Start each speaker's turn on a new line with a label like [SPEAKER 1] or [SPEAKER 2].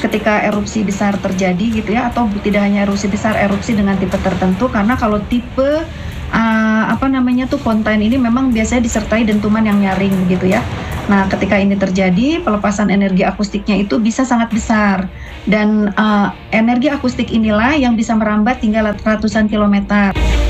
[SPEAKER 1] ketika erupsi besar terjadi gitu ya, atau tidak hanya erupsi besar, erupsi dengan tipe tertentu, karena kalau tipe fontaine ini memang biasanya disertai dentuman yang nyaring gitu ya. Nah, ketika ini terjadi, pelepasan energi akustiknya itu bisa sangat besar, dan energi akustik inilah yang bisa merambat hingga ratusan kilometer.